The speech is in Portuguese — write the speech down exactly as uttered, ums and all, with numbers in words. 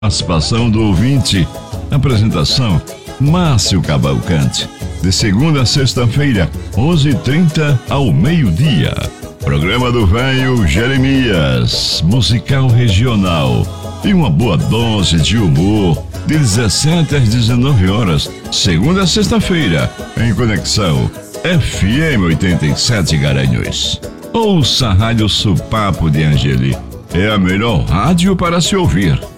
Participação do ouvinte. Apresentação: Márcio Cavalcante. De segunda a sexta-feira, onze e trinta ao meio-dia. Programa do Velho Jeremias, musical regional. E uma boa dose de humor, de dezessete às dezenove horas, segunda a sexta-feira, em conexão F M oitenta e sete Garanhuns. Ouça a Rádio Supapo de Angeli. É a melhor rádio para se ouvir.